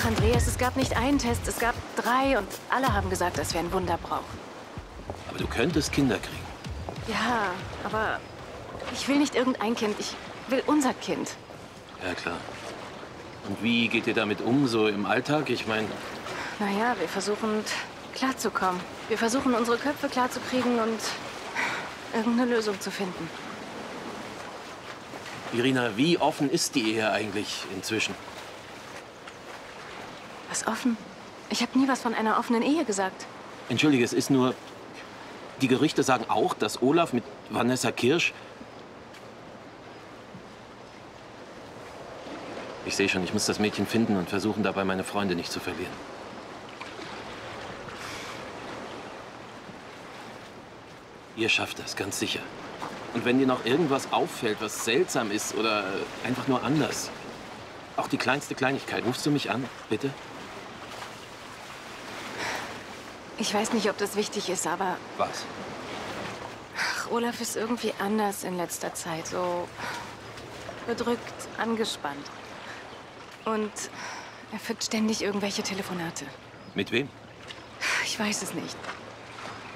Ach, Andreas, es gab nicht einen Test, es gab 3 und alle haben gesagt, dass wir ein Wunder brauchen. Aber du könntest Kinder kriegen. Ja, aber ich will nicht irgendein Kind, ich will unser Kind. Ja, klar. Und wie geht ihr damit um, so im Alltag? Ich meine... Naja, wir versuchen klarzukommen. Wir versuchen, unsere Köpfe klarzukriegen und irgendeine Lösung zu finden. Irina, wie offen ist die Ehe eigentlich inzwischen? Was offen? Ich habe nie was von einer offenen Ehe gesagt. Entschuldige, es ist nur... Die Gerüchte sagen auch, dass Olaf mit Vanessa Kirsch... Ich sehe schon, ich muss das Mädchen finden und versuchen, dabei meine Freunde nicht zu verlieren. Ihr schafft das, ganz sicher. Und wenn dir noch irgendwas auffällt, was seltsam ist oder einfach nur anders, auch die kleinste Kleinigkeit, rufst du mich an, bitte? Ich weiß nicht, ob das wichtig ist, aber... Was? Ach, Olaf ist irgendwie anders in letzter Zeit. So bedrückt, angespannt. Und er führt ständig irgendwelche Telefonate. Mit wem? Ich weiß es nicht.